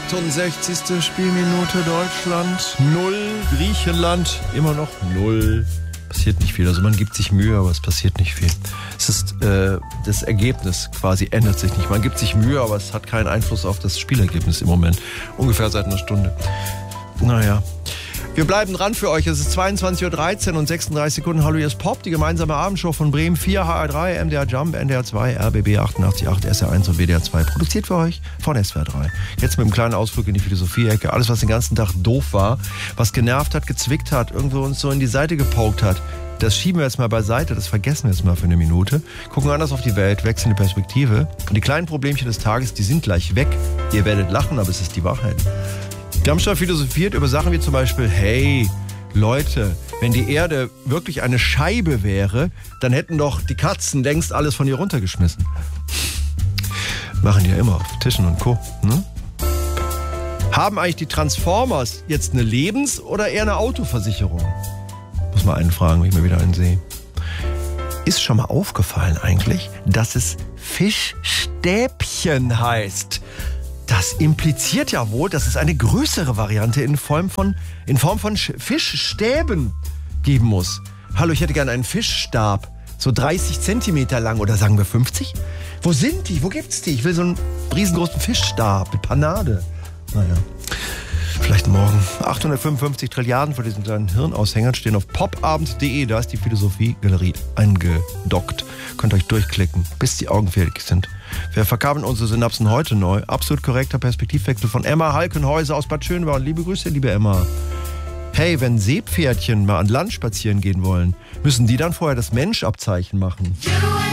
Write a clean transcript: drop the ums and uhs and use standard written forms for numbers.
68. Spielminute Deutschland 0, Griechenland immer noch 0. Passiert nicht viel. Also man gibt sich Mühe, aber es passiert nicht viel. Es ist das Ergebnis quasi ändert sich nicht. Man gibt sich Mühe, aber es hat keinen Einfluss auf das Spielergebnis im Moment. Ungefähr seit einer Stunde. Naja. Wir bleiben dran für euch. Es ist 22.13 Uhr und 36 Sekunden. Hallo, hier ist Pop, die gemeinsame Abendshow von Bremen 4, HR3, MDR Jump, NDR 2, RBB 88.8, SR1 und WDR 2. Produziert für euch von SWR 3. Jetzt mit einem kleinen Ausflug in die Philosophie-Ecke. Alles, was den ganzen Tag doof war, was genervt hat, gezwickt hat, irgendwo uns so in die Seite gepokt hat, das schieben wir jetzt mal beiseite, das vergessen wir jetzt mal für eine Minute. Gucken anders auf die Welt, wechseln die Perspektive. Und die kleinen Problemchen des Tages, die sind gleich weg. Ihr werdet lachen, aber es ist die Wahrheit. Wir haben schon philosophiert über Sachen wie zum Beispiel, hey, Leute, wenn die Erde wirklich eine Scheibe wäre, dann hätten doch die Katzen längst alles von ihr runtergeschmissen. Machen die ja immer auf Tischen und Co. Ne? Haben eigentlich die Transformers jetzt eine Lebens- oder eher eine Autoversicherung? Muss mal einen fragen, wenn ich mal wieder einen sehe. Ist schon mal aufgefallen eigentlich, dass es Fischstäbchen heißt? Das impliziert ja wohl, dass es eine größere Variante in Form von Fischstäben geben muss. Hallo, ich hätte gerne einen Fischstab. So 30 Zentimeter lang oder sagen wir 50? Wo sind die? Wo gibt's die? Ich will so einen riesengroßen Fischstab mit Panade. Naja, vielleicht morgen. 855 Trilliarden von diesen kleinen Hirnaushängern stehen auf popabend.de. Da ist die Philosophie-Galerie eingedockt. Könnt euch durchklicken, bis die Augen fertig sind. Wir verkabeln unsere Synapsen heute neu. Absolut korrekter Perspektivwechsel von Emma Halkenhäuser aus Bad Schönborn. Liebe Grüße, liebe Emma. Hey, wenn Seepferdchen mal an Land spazieren gehen wollen, müssen die dann vorher das Mensch-Abzeichen machen.